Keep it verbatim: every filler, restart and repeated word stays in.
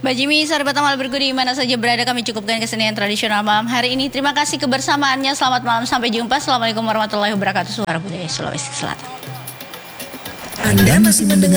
Mbak Jimmy, sahabat amal bergudi, mana saja berada kami cukupkan kesenian tradisional malam hari ini. Terima kasih kebersamaannya, selamat malam, sampai jumpa. Assalamualaikum warahmatullahi wabarakatuh. Suara Budaya Sulawesi Selatan. Anda masih mendengar